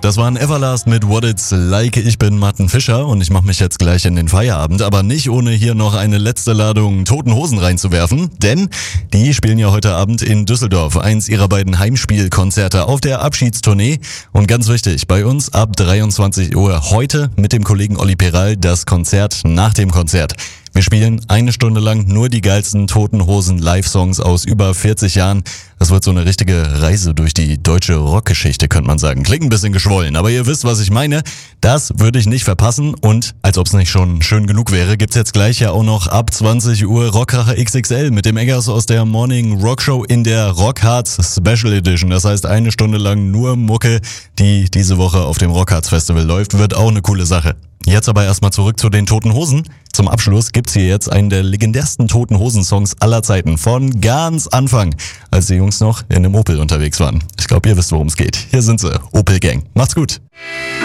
Das waren Everlast mit What It's Like. Ich bin Martin Fischer und ich mache mich jetzt gleich in den Feierabend, aber nicht ohne hier noch eine letzte Ladung Toten Hosen reinzuwerfen, denn die spielen ja heute Abend in Düsseldorf eins ihrer beiden Heimspielkonzerte auf der Abschiedstournee. Und ganz wichtig, bei uns ab 23 Uhr heute mit dem Kollegen Olli Peral das Konzert nach dem Konzert. Wir spielen eine Stunde lang nur die geilsten Toten Hosen Live-Songs aus über 40 Jahren. Das wird so eine richtige Reise durch die deutsche Rockgeschichte, könnte man sagen. Klingt ein bisschen geschwollen, aber ihr wisst, was ich meine. Das würde ich nicht verpassen und als ob es nicht schon schön genug wäre, gibt's jetzt gleich ja auch noch ab 20 Uhr Rockkracher XXL mit dem Eggers aus der Morning Rock Show in der Rockharz Special Edition. Das heißt eine Stunde lang nur Mucke, die diese Woche auf dem Rockharz Festival läuft. Wird auch eine coole Sache. Jetzt aber erstmal zurück zu den Toten Hosen. Zum Abschluss gibt's hier jetzt einen der legendärsten Toten Hosen-Songs aller Zeiten. Von ganz Anfang, als die Jungs noch in einem Opel unterwegs waren. Ich glaube, ihr wisst, worum es geht. Hier sind sie, Opel Gang. Macht's gut.